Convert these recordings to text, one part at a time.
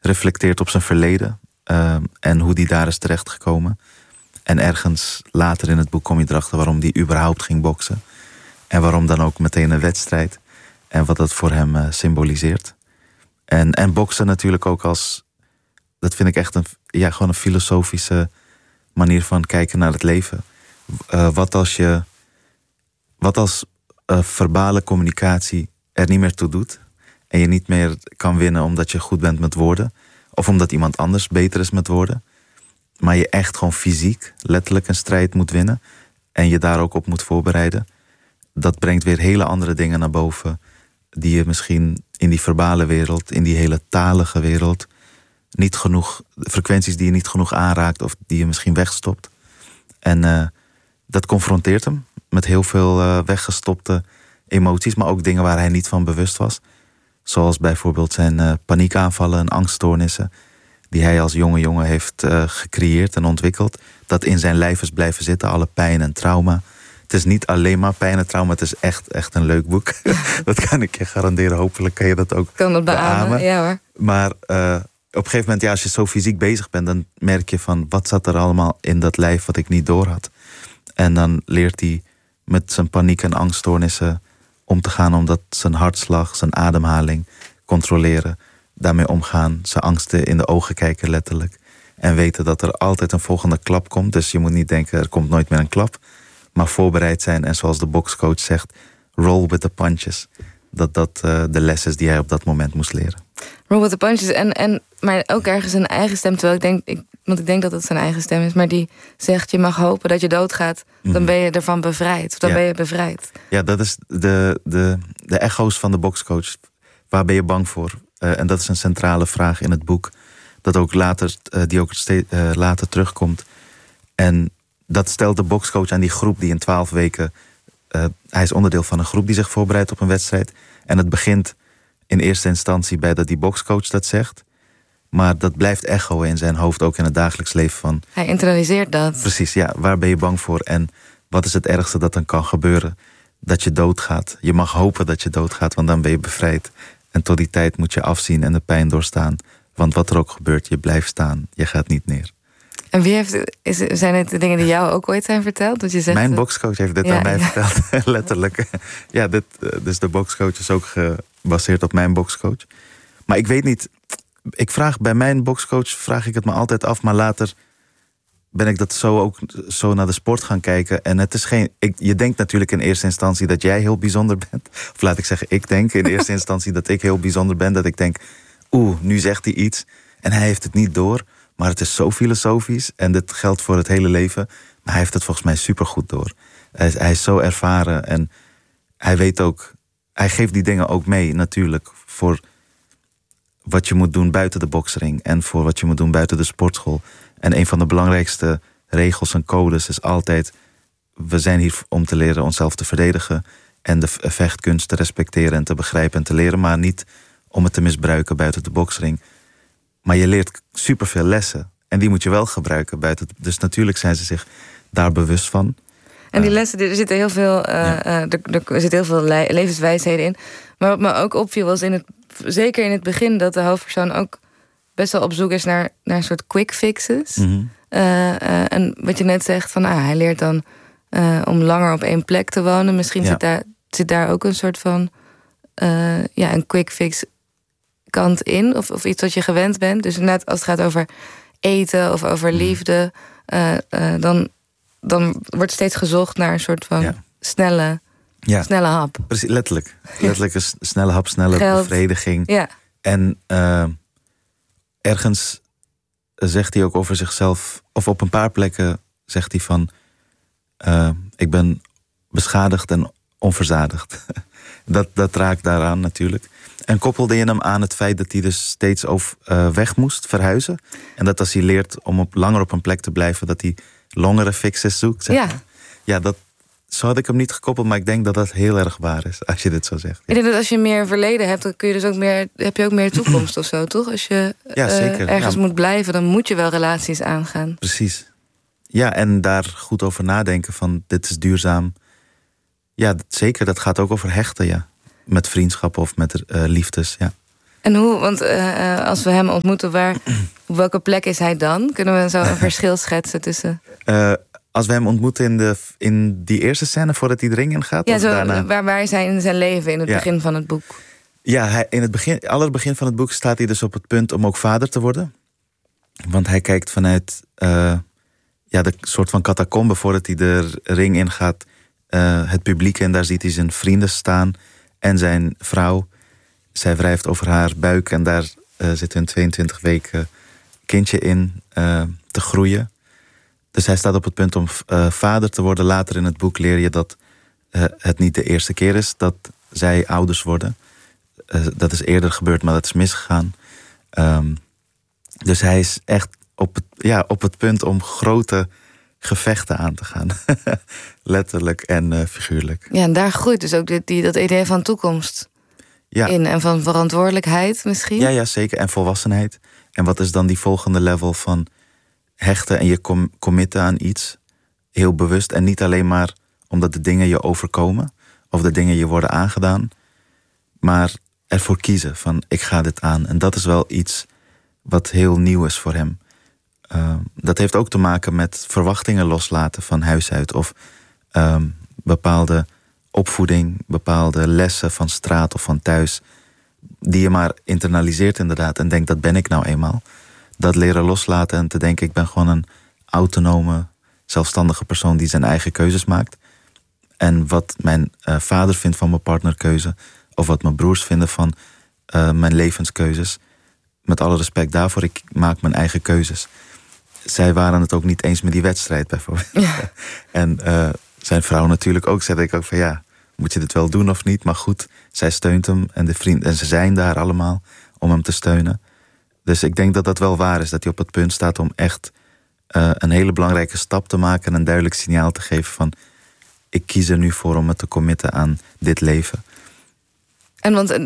reflecteert op zijn verleden. En hoe die daar is terechtgekomen. En ergens later in het boek kom je erachter waarom die überhaupt ging boksen. En waarom dan ook meteen een wedstrijd. En wat dat voor hem symboliseert. En boksen natuurlijk ook als... Dat vind ik echt gewoon een filosofische manier van kijken naar het leven. Wat als verbale communicatie er niet meer toe doet. En je niet meer kan winnen omdat je goed bent met woorden. Of omdat iemand anders beter is met woorden. Maar je echt gewoon fysiek, letterlijk een strijd moet winnen. En je daar ook op moet voorbereiden. Dat brengt weer hele andere dingen naar boven. Die je misschien in die verbale wereld, in die hele talige wereld... niet genoeg, frequenties die je niet genoeg aanraakt... of die je misschien wegstopt. En dat confronteert hem met heel veel weggestopte emoties... maar ook dingen waar hij niet van bewust was. Zoals bijvoorbeeld zijn paniekaanvallen en angststoornissen... die hij als jonge jongen heeft gecreëerd en ontwikkeld... dat in zijn lijf is blijven zitten, alle pijn en trauma. Het is niet alleen maar pijn en trauma, het is echt een leuk boek. Dat kan ik je garanderen, hopelijk kan je dat ook beamen. Ja hoor. Maar op een gegeven moment, als je zo fysiek bezig bent... dan merk je van, wat zat er allemaal in dat lijf wat ik niet door had. En dan leert hij met zijn paniek en angststoornissen om te gaan... omdat zijn hartslag, zijn ademhaling controleren... daarmee omgaan, zijn angsten in de ogen kijken letterlijk... en weten dat er altijd een volgende klap komt. Dus je moet niet denken, er komt nooit meer een klap... maar voorbereid zijn en zoals de bokscoach zegt... roll with the punches. Dat de les is die hij op dat moment moest leren. Roll with the punches. Maar ook ergens een eigen stem. Terwijl ik denk dat het zijn eigen stem is. Maar die zegt, je mag hopen dat je doodgaat. Dan ben je ervan bevrijd. Of dan ben je bevrijd. Ja, dat is de echo's van de bokscoach. Waar ben je bang voor? En dat is een centrale vraag in het boek. Dat ook later terugkomt. En dat stelt de bokscoach aan die groep die in 12 weken... hij is onderdeel van een groep die zich voorbereidt op een wedstrijd. En het begint in eerste instantie bij dat die bokscoach dat zegt. Maar dat blijft echoen in zijn hoofd, ook in het dagelijks leven van... Hij internaliseert dat. Precies, ja. Waar ben je bang voor? En wat is het ergste dat dan kan gebeuren? Dat je doodgaat. Je mag hopen dat je doodgaat, want dan ben je bevrijd. En tot die tijd moet je afzien en de pijn doorstaan. Want wat er ook gebeurt, je blijft staan. Je gaat niet neer. En zijn het de dingen die jou ook ooit zijn verteld? Want je zegt, mijn bokscoach heeft dit aan mij verteld, letterlijk. Ja, dus de bokscoach is ook gebaseerd op mijn bokscoach. Maar ik weet niet, bij mijn bokscoach vraag ik het me altijd af... maar later ben ik dat zo naar de sport gaan kijken. En het is je denkt natuurlijk in eerste instantie dat jij heel bijzonder bent. Of laat ik zeggen, ik denk in eerste instantie dat ik heel bijzonder ben. Dat ik denk, nu zegt hij iets en hij heeft het niet door... Maar het is zo filosofisch en dit geldt voor het hele leven. Maar hij heeft het volgens mij supergoed door. Hij is zo ervaren en hij weet ook... Hij geeft die dingen ook mee natuurlijk voor wat je moet doen buiten de boksring... en voor wat je moet doen buiten de sportschool. En een van de belangrijkste regels en codes is altijd... we zijn hier om te leren onszelf te verdedigen... en de vechtkunst te respecteren en te begrijpen en te leren... maar niet om het te misbruiken buiten de boksring... Maar je leert superveel lessen. En die moet je wel gebruiken buiten. Dus natuurlijk zijn ze zich daar bewust van. En die lessen, er zitten heel veel, er zitten heel veel levenswijsheden in. Maar wat me ook opviel was zeker in het begin... dat de hoofdpersoon ook best wel op zoek is naar een soort quick fixes. Mm-hmm. En wat je net zegt, van hij leert dan om langer op één plek te wonen. Misschien zit daar ook een soort van een quick fix... kant in, of iets wat je gewend bent. Dus net als het gaat over eten of over liefde... dan wordt steeds gezocht naar een soort van snelle hap. Precies, letterlijk. Letterlijk een snelle hap, snelle bevrediging. Ja. En ergens zegt hij ook over zichzelf... of op een paar plekken zegt hij van... ik ben beschadigd en onverzadigd. dat raakt daaraan natuurlijk. En koppelde je hem aan het feit dat hij dus steeds weg moest verhuizen. En dat als hij leert om langer op een plek te blijven... dat hij longere fixes zoekt. Zeg maar. Ja, zo had ik hem niet gekoppeld. Maar ik denk dat dat heel erg waar is, als je dit zo zegt. Ik denk dat als je meer verleden hebt... dan kun je dus heb je ook meer toekomst of zo, toch? Als je zeker. ergens moet blijven... dan moet je wel relaties aangaan. Precies. Ja, en daar goed over nadenken van dit is duurzaam. Ja, zeker. Dat gaat ook over hechten, ja. Met vriendschappen of met liefdes, ja. En hoe, want als we hem ontmoeten, op welke plek is hij dan? Kunnen we zo een verschil schetsen tussen... Als we hem ontmoeten in die eerste scène voordat hij de ring in gaat? Ja, zo, waar is hij in zijn leven in het begin van het boek? Ja, in het allerbegin van het boek staat hij dus op het punt om ook vader te worden. Want hij kijkt vanuit de soort van catacombe voordat hij de ring ingaat. Het publiek, en daar ziet hij zijn vrienden staan en zijn vrouw. Zij wrijft over haar buik en daar zit een 22 weken kindje in te groeien. Dus hij staat op het punt om vader te worden. Later in het boek leer je dat het niet de eerste keer is dat zij ouders worden. Dat is eerder gebeurd, maar dat is misgegaan. Dus hij is echt op het punt om grote gevechten aan te gaan. Letterlijk en figuurlijk. Ja, en daar groeit dus ook dat idee van toekomst in. En van verantwoordelijkheid misschien. Ja, zeker. En volwassenheid. En wat is dan die volgende level van hechten en je committen aan iets. Heel bewust. En niet alleen maar omdat de dingen je overkomen. Of de dingen je worden aangedaan. Maar ervoor kiezen van ik ga dit aan. En dat is wel iets wat heel nieuw is voor hem. Dat heeft ook te maken met verwachtingen loslaten van huis uit. Of bepaalde opvoeding, bepaalde lessen van straat of van thuis. Die je maar internaliseert inderdaad. En denkt, dat ben ik nou eenmaal. Dat leren loslaten en te denken, ik ben gewoon een autonome, zelfstandige persoon die zijn eigen keuzes maakt. En wat mijn vader vindt van mijn partnerkeuze, of wat mijn broers vinden van mijn levenskeuzes. Met alle respect daarvoor, ik maak mijn eigen keuzes. Zij waren het ook niet eens met die wedstrijd bijvoorbeeld. Ja. En zijn vrouw natuurlijk ook, zei ik ook van moet je dit wel doen of niet? Maar goed, zij steunt hem en de vriend, en ze zijn daar allemaal om hem te steunen. Dus ik denk dat dat wel waar is, dat hij op het punt staat om echt een hele belangrijke stap te maken en een duidelijk signaal te geven van ik kies er nu voor om me te committen aan dit leven. En want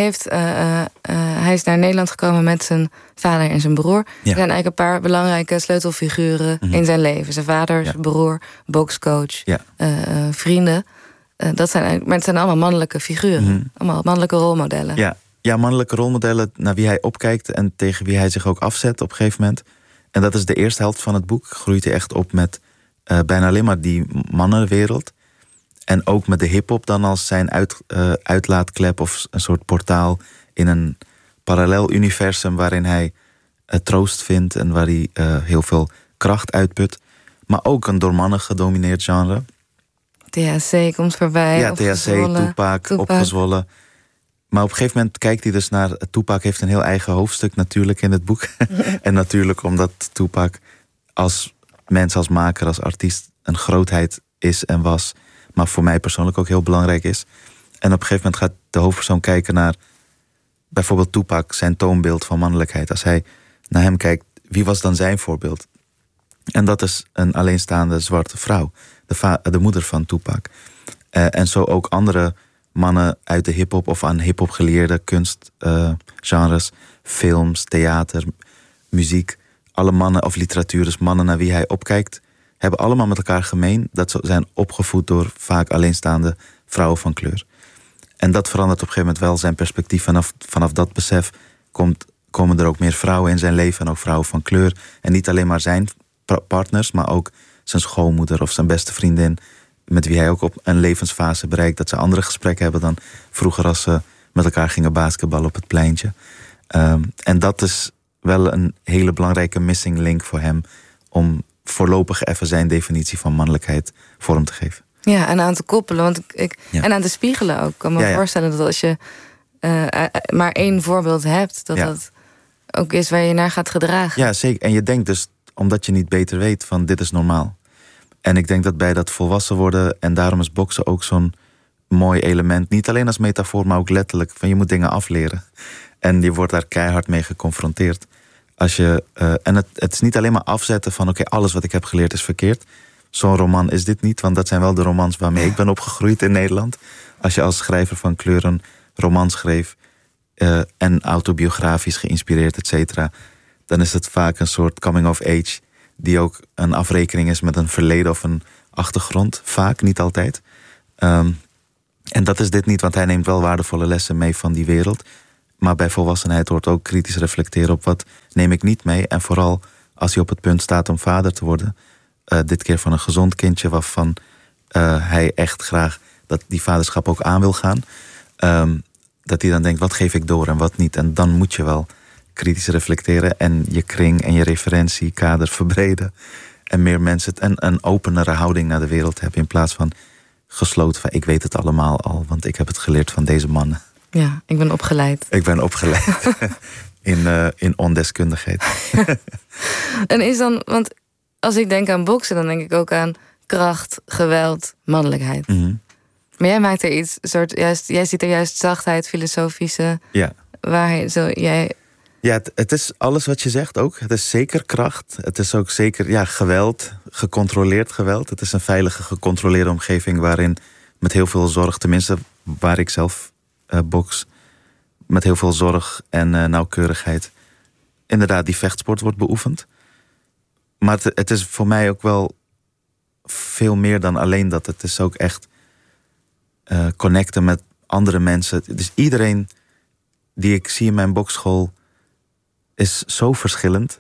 hij is naar Nederland gekomen met zijn vader en zijn broer. Ja. Er zijn eigenlijk een paar belangrijke sleutelfiguren in zijn leven. Zijn vader, zijn broer, bokscoach, vrienden. Maar het zijn allemaal mannelijke figuren. Allemaal mannelijke rolmodellen. Ja, mannelijke rolmodellen naar wie hij opkijkt en tegen wie hij zich ook afzet op een gegeven moment. En dat is de eerste helft van het boek. Groeit hij echt op met bijna alleen maar die mannenwereld. En ook met de hiphop dan als zijn uitlaatklep of een soort portaal in een parallel universum waarin hij troost vindt en waar hij heel veel kracht uitput. Maar ook een door mannen gedomineerd genre. THC komt voorbij. Ja, THC, Tupac, opgezwollen. Maar op een gegeven moment kijkt hij dus naar... Tupac heeft een heel eigen hoofdstuk natuurlijk in het boek. En natuurlijk omdat Tupac als mens, als maker, als artiest een grootheid is en was. Maar voor mij persoonlijk ook heel belangrijk is. En op een gegeven moment gaat de hoofdpersoon kijken naar bijvoorbeeld Tupac, zijn toonbeeld van mannelijkheid. Als hij naar hem kijkt, wie was dan zijn voorbeeld? En dat is een alleenstaande zwarte vrouw. De moeder van Tupac. En zo ook andere mannen uit de hiphop of aan hiphop geleerde kunstgenres, films, theater, muziek. Alle mannen of literatuur, dus mannen naar wie hij opkijkt, hebben allemaal met elkaar gemeen dat ze zijn opgevoed door vaak alleenstaande vrouwen van kleur. En dat verandert op een gegeven moment wel zijn perspectief. Vanaf dat besef komen er ook meer vrouwen in zijn leven en ook vrouwen van kleur. En niet alleen maar zijn partners, maar ook zijn schoonmoeder of zijn beste vriendin, met wie hij ook op een levensfase bereikt dat ze andere gesprekken hebben dan vroeger als ze met elkaar gingen basketballen op het pleintje. En dat is wel een hele belangrijke missing link voor hem om voorlopig even zijn definitie van mannelijkheid vorm te geven. Ja, en aan te koppelen. En aan te spiegelen ook. Ik kan me voorstellen dat als je maar één voorbeeld hebt, dat ook is waar je naar gaat gedragen. Ja, zeker. En je denkt dus, omdat je niet beter weet, van dit is normaal. En ik denk dat bij dat volwassen worden, en daarom is boksen ook zo'n mooi element. Niet alleen als metafoor, maar ook letterlijk. Van je moet dingen afleren. En je wordt daar keihard mee geconfronteerd. En het is niet alleen maar afzetten van oké, alles wat ik heb geleerd is verkeerd. Zo'n roman is dit niet, want dat zijn wel de romans waarmee ik ben opgegroeid in Nederland. Als je als schrijver van kleur een roman schreef en autobiografisch geïnspireerd, et cetera, dan is het vaak een soort coming of age die ook een afrekening is met een verleden of een achtergrond. Vaak, niet altijd. En dat is dit niet, want hij neemt wel waardevolle lessen mee van die wereld. Maar bij volwassenheid hoort ook kritisch reflecteren op wat neem ik niet mee. En vooral als je op het punt staat om vader te worden. Dit keer van een gezond kindje waarvan hij echt graag dat die vaderschap ook aan wil gaan. Dat hij dan denkt, wat geef ik door en wat niet. En dan moet je wel kritisch reflecteren en je kring en je referentiekader verbreden. En meer mensen en een openere houding naar de wereld hebben. In plaats van gesloten van ik weet het allemaal al, want ik heb het geleerd van deze mannen. Ja, ik ben opgeleid. Ik ben opgeleid in ondeskundigheid. En is dan, want als ik denk aan boksen, dan denk ik ook aan kracht, geweld, mannelijkheid. Mm-hmm. Maar jij maakt er iets soort, jij ziet er juist zachtheid, filosofische waarheid. Ja, het is alles wat je zegt ook. Het is zeker kracht. Het is ook zeker geweld, gecontroleerd geweld. Het is een veilige, gecontroleerde omgeving waarin met heel veel zorg, tenminste waar ik zelf boks, met heel veel zorg en nauwkeurigheid inderdaad die vechtsport wordt beoefend. Maar het is voor mij ook wel veel meer dan alleen dat. Het is ook echt connecten met andere mensen. Dus iedereen die ik zie in mijn bokschool is zo verschillend.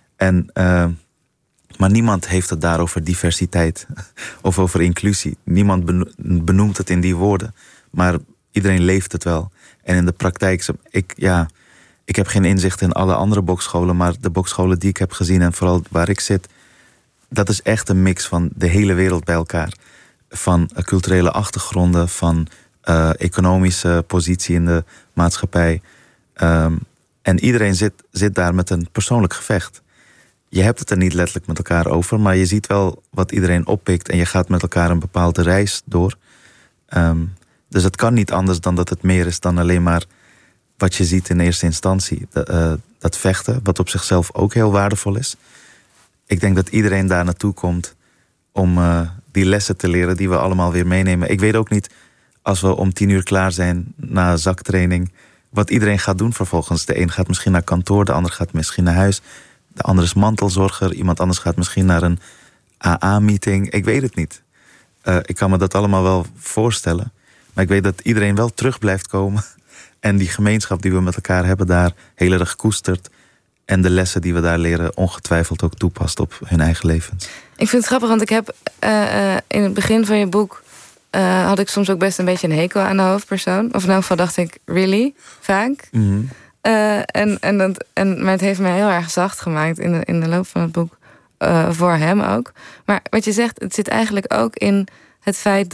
Maar niemand heeft het daar over diversiteit of over inclusie. Niemand benoemt het in die woorden. Maar iedereen leeft het wel. En in de praktijk, ik heb geen inzicht in alle andere bokscholen, maar de bokscholen die ik heb gezien en vooral waar ik zit, dat is echt een mix van de hele wereld bij elkaar. Van culturele achtergronden, van economische positie in de maatschappij. En iedereen zit daar met een persoonlijk gevecht. Je hebt het er niet letterlijk met elkaar over, maar je ziet wel wat iedereen oppikt en je gaat met elkaar een bepaalde reis door. Dus het kan niet anders dan dat het meer is dan alleen maar wat je ziet in eerste instantie. Dat vechten, wat op zichzelf ook heel waardevol is. Ik denk dat iedereen daar naartoe komt om die lessen te leren die we allemaal weer meenemen. Ik weet ook niet, als we om 10 uur klaar zijn na zaktraining, wat iedereen gaat doen vervolgens. De een gaat misschien naar kantoor, de ander gaat misschien naar huis. De ander is mantelzorger, iemand anders gaat misschien naar een AA-meeting. Ik weet het niet. Ik kan me dat allemaal wel voorstellen. Maar ik weet dat iedereen wel terug blijft komen. En die gemeenschap die we met elkaar hebben daar heel erg koestert. En de lessen die we daar leren ongetwijfeld ook toepast op hun eigen levens. Ik vind het grappig, want ik heb in het begin van je boek had ik soms ook best een beetje een hekel aan de hoofdpersoon. Of in elk geval dacht ik, really? Vaak. Mm-hmm. Maar het heeft me heel erg zacht gemaakt in de loop van het boek. Voor hem ook. Maar wat je zegt, het zit eigenlijk ook in het feit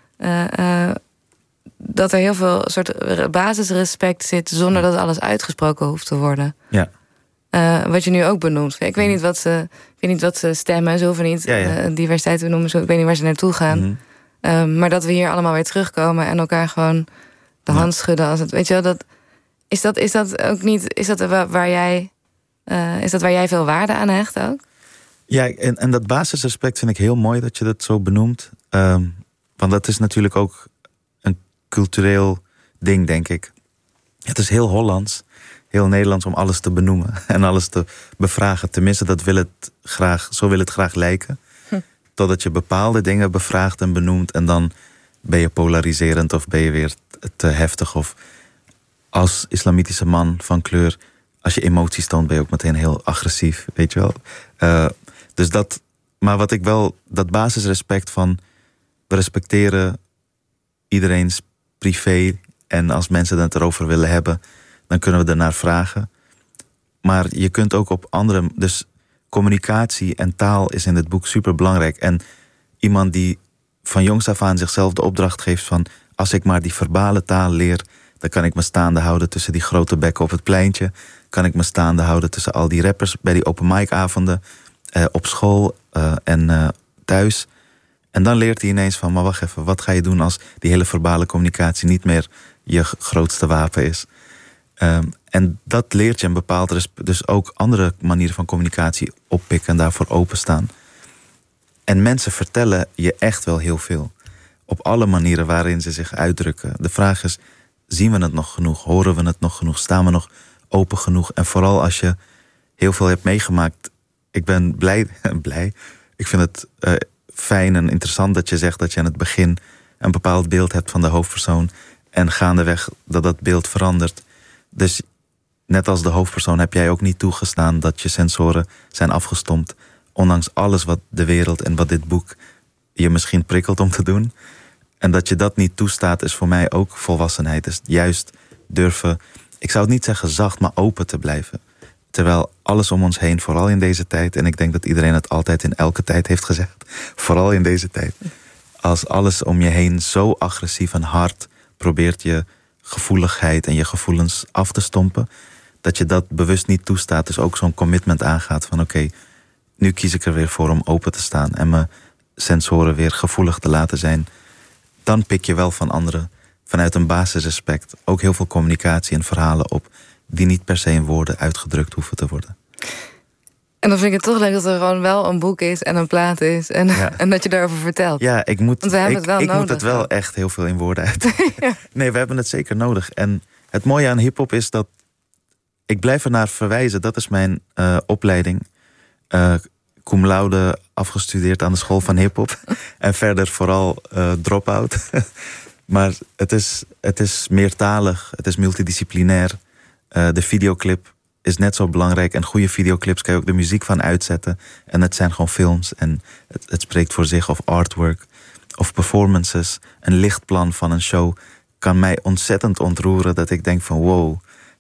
dat er heel veel soort basisrespect zit zonder dat alles uitgesproken hoeft te worden. Ja. Wat je nu ook benoemt. Ik weet niet wat ze stemmen. Ze hoeven niet diversiteit te noemen. Ik weet niet waar ze naartoe gaan. Mm-hmm. Maar dat we hier allemaal weer terugkomen en elkaar gewoon de hand schudden. Als het, weet je wel, is dat ook niet. Is dat waar jij veel waarde aan hecht ook? Ja, en dat basisrespect vind ik heel mooi dat je dat zo benoemt. Want dat is natuurlijk ook een cultureel ding, denk ik. Het is heel Hollands, heel Nederlands om alles te benoemen en alles te bevragen. Tenminste, zo wil het graag lijken. Totdat je bepaalde dingen bevraagt en benoemt en dan ben je polariserend of ben je weer te heftig. Of als islamitische man van kleur, als je emoties toont, ben je ook meteen heel agressief, weet je wel. Dus maar wat ik wel, dat basisrespect van, we respecteren iedereen's privé en als mensen het erover willen hebben, dan kunnen we ernaar vragen. Maar je kunt ook op andere, dus communicatie en taal is in dit boek super belangrijk. En iemand die van jongs af aan zichzelf de opdracht geeft van, als ik maar die verbale taal leer, dan kan ik me staande houden tussen die grote bekken op het pleintje. Kan ik me staande houden tussen al die rappers bij die open mic avonden, op school en thuis. En dan leert hij ineens van, maar wacht even, wat ga je doen als die hele verbale communicatie niet meer je grootste wapen is? En dat leert je een bepaald dus ook andere manieren van communicatie oppikken en daarvoor openstaan. En mensen vertellen je echt wel heel veel. Op alle manieren waarin ze zich uitdrukken. De vraag is, zien we het nog genoeg? Horen we het nog genoeg? Staan we nog open genoeg? En vooral als je heel veel hebt meegemaakt. Ik ben blij. Ik vind het fijn en interessant dat je zegt dat je aan het begin een bepaald beeld hebt van de hoofdpersoon. En gaandeweg dat beeld verandert. Dus net als de hoofdpersoon heb jij ook niet toegestaan dat je sensoren zijn afgestompt. Ondanks alles wat de wereld en wat dit boek je misschien prikkelt om te doen. En dat je dat niet toestaat is voor mij ook volwassenheid. Dus juist durven, ik zou het niet zeggen zacht, maar open te blijven. Terwijl alles om ons heen, vooral in deze tijd, en ik denk dat iedereen het altijd in elke tijd heeft gezegd, vooral in deze tijd. Als alles om je heen zo agressief en hard probeert je gevoeligheid en je gevoelens af te stompen, dat je dat bewust niet toestaat. Dus ook zo'n commitment aangaat van oké, nu kies ik er weer voor om open te staan en mijn sensoren weer gevoelig te laten zijn. Dan pik je wel van anderen vanuit een basisrespect ook heel veel communicatie en verhalen op die niet per se in woorden uitgedrukt hoeven te worden. En dan vind ik het toch leuk dat er gewoon wel een boek is en een plaat is en dat je daarover vertelt. Ja, ik moet het het wel echt heel veel in woorden uit. Ja. Nee, we hebben het zeker nodig. En het mooie aan hiphop is dat ik blijf er naar verwijzen. Dat is mijn opleiding. Cum laude afgestudeerd aan de school van hiphop. En verder vooral drop-out. Maar het is meertalig, het is multidisciplinair. De videoclip is net zo belangrijk. En goede videoclips kan je ook de muziek van uitzetten. En het zijn gewoon films. En het spreekt voor zich. Of artwork. Of performances. Een lichtplan van een show kan mij ontzettend ontroeren. Dat ik denk van wow.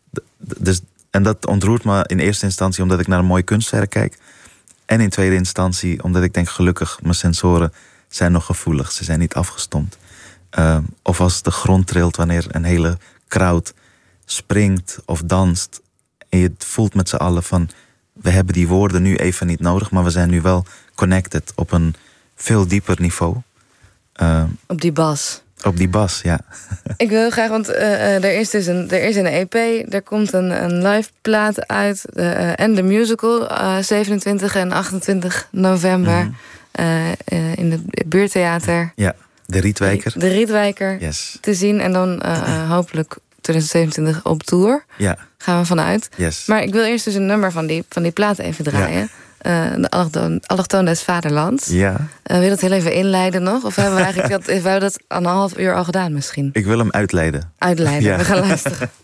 En dat ontroert me in eerste instantie omdat ik naar een mooi kunstwerk kijk. En in tweede instantie omdat ik denk gelukkig mijn sensoren zijn nog gevoelig. Ze zijn niet afgestompt. Of als de grond trilt wanneer een hele crowd springt of danst. En je voelt met z'n allen van we hebben die woorden nu even niet nodig, maar we zijn nu wel connected op een veel dieper niveau. Op die bas. Op die bas, ja. Ik wil heel graag, want er is een EP, er komt een live plaat uit en de musical 27 en 28 november in het buurtheater. Ja, de Rietwijker. De Rietwijker Yes. te zien en dan hopelijk 2027 op tour. Ja. Gaan we vanuit. Yes. Maar ik wil eerst dus een nummer van die plaat even draaien. Ja. De Allochtoon des Vaderlands. Ja. Wil je dat heel even inleiden nog? Of hebben we eigenlijk dat 1,5 uur al gedaan misschien? Ik wil hem uitleiden. Uitleiden, ja. We gaan luisteren.